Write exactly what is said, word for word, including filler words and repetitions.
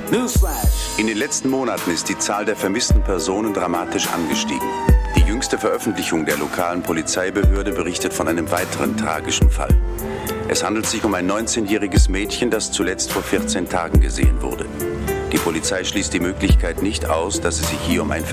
Newsflash. In den letzten Monaten ist die Zahl der vermissten Personen dramatisch angestiegen. Die jüngste Veröffentlichung der lokalen Polizeibehörde berichtet von einem weiteren tragischen Fall. Es handelt sich um ein neunzehnjähriges Mädchen, das zuletzt vor vierzehn Tagen gesehen wurde. Die Polizei schließt die Möglichkeit nicht aus, dass es sich hier um ein